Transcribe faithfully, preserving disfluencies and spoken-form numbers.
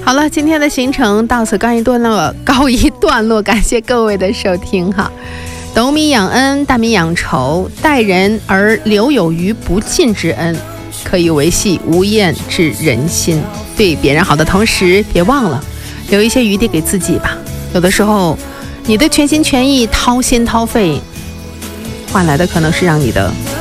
好了，今天的行程到此告一段落，告一段落，感谢各位的收听哈。斗米养恩，大米养仇，待人而留有余不尽之恩，可以维系无厌之人心。对别人好的同时，别忘了留一些余地给自己吧。有的时候，你的全心全意、掏心掏肺，换来的可能是让你的